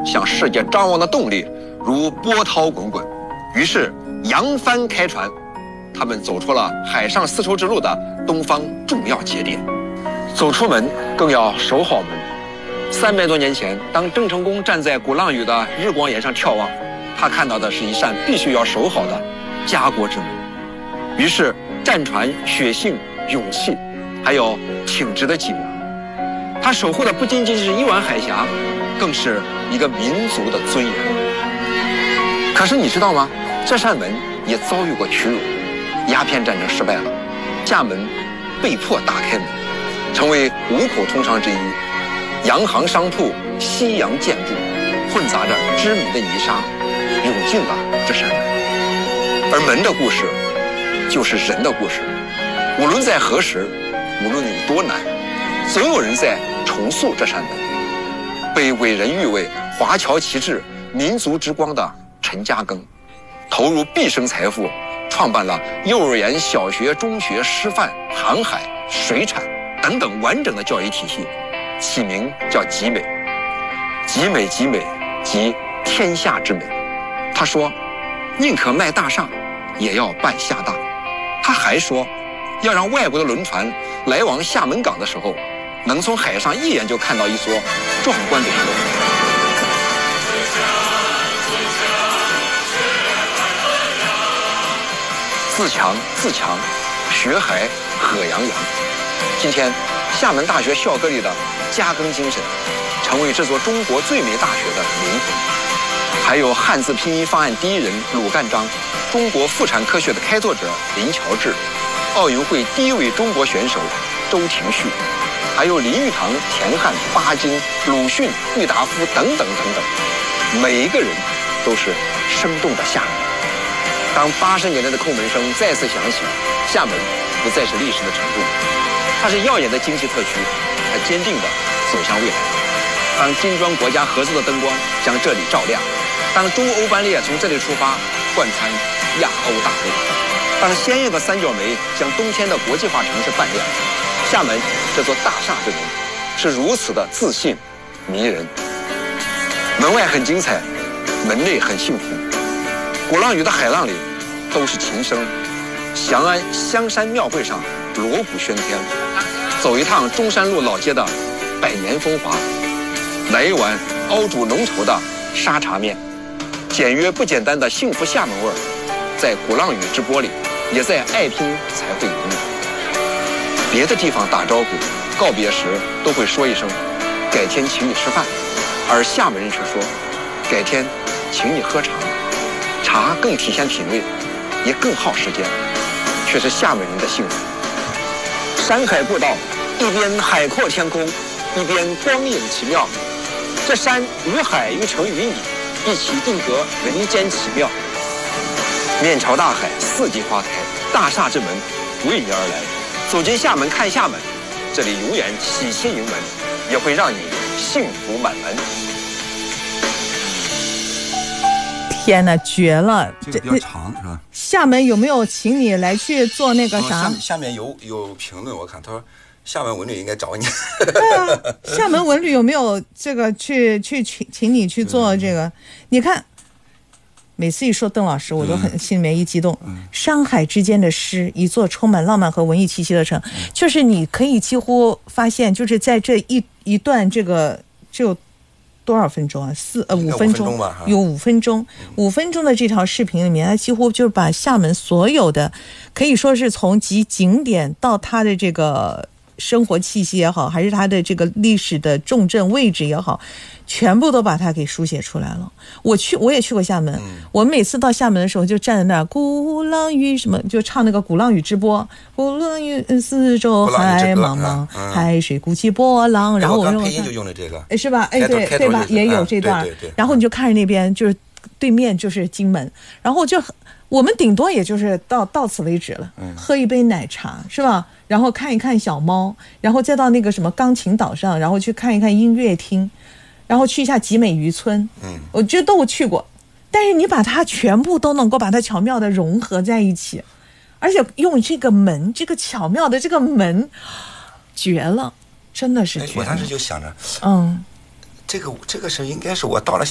向世界张望的动力如波涛滚滚，于是扬帆开船，他们走出了海上丝绸之路的东方重要节点。走出门更要守好门。300多年前，当郑成功站在鼓浪屿的日光岩上眺望，他看到的是一扇必须要守好的家国之门。于是战船、血性、勇气，还有挺直的脊梁。他守护的不仅仅是一湾海峡，更是一个民族的尊严。可是你知道吗？这扇门也遭遇过屈辱。鸦片战争失败了，厦门被迫打开门，成为5口通商之一。洋行商铺、西洋建筑，混杂着织米的泥沙，涌进了这扇门。而门的故事，就是人的故事。无论在何时，无论有多难，总有人在重塑这扇门。被伟人誉为华侨旗帜、民族之光的陈嘉庚，投入毕生财富，创办了幼儿园、小学、中学、师范、航海、水产等等完整的教育体系，起名叫集美。集美，集美，即天下之美。他说，宁可卖大厦，也要办厦大。他还说，要让外国的轮船来往厦门港的时候，能从海上一眼就看到一所壮观的石楼。自强自强，学海贺洋洋。今天，厦门大学校歌里的嘉庚精神，成为这座中国最美大学的灵魂。还有汉字拼音方案第一人鲁干章，中国妇产科学的开拓者林乔治，奥运会第一位中国选手周廷旭，还有林语堂、田汉、巴金、鲁迅、郁达夫等等等等，每一个人都是生动的厦门。当80年代的叩门声再次响起，厦门不再是历史的尘土，它是耀眼的经济特区，它坚定地走向未来。当金砖国家合作的灯光将这里照亮，当中欧班列从这里出发，贯穿亚欧大陆，当鲜艳的三角梅将冬天的国际化城市扮亮，厦门这座大厦之门是如此的自信迷人。门外很精彩，门内很幸福。鼓浪屿的海浪里都是琴声，翔安香山庙会上锣鼓喧天，走一趟中山路老街的百年风华，来一碗熬煮浓稠的沙茶面，简约不简单的幸福厦门味儿，在鼓浪屿之波里，也在爱拼才会有你。别的地方打招呼告别时都会说一声改天请你吃饭，而厦门人却说改天请你喝茶。茶更体现品味，也更耗时间，却是厦门人的幸福。山海步道，一边海阔天空，一边光影奇妙。这山与海与城与你一起定格人间奇妙。面朝大海，四季花开，大厦之门为你而来。走进厦门看厦门，这里永远喜气盈门，也会让你幸福满门。 天哪，绝了！ 这个比较长是吧？ 厦门有没有请你来去做那个啥？ 下面有评论，我看他说厦门文旅应该找你。 对啊，厦门文旅有没有这个去请你去做这个？你看，每次一说邓老师，我都很心里面一激动。山海之间的诗，一座充满浪漫和文艺气息的城，就是你可以几乎发现，就是在这一段这个就。多少分钟啊？5分钟吧，有5分钟，5分钟的这条视频里面，它几乎就是把厦门所有的，可以说是从景点到它的这个生活气息也好，还是它的这个历史的重镇位置也好，全部都把它给书写出来了。我也去过厦门，我们每次到厦门的时候就站在那儿，鼓浪屿什么就唱那个鼓浪屿之波，鼓浪屿四周海茫茫，海水鼓起波浪，然后我配音就用了这个， 是吧？哎，对吧？也有这段，然后你就看着那边就是对面就是金门，然后就我们顶多也就是到此为止了，喝一杯奶茶是吧？然后看一看小猫，然后再到那个什么钢琴岛上，然后去看一看音乐厅，然后去一下集美渔村，我觉得都去过，但是你把它全部都能够把它巧妙的融合在一起，而且用这个门，这个巧妙的这个门，绝了，真的是绝了。 我当时就想着，这个事应该是我到了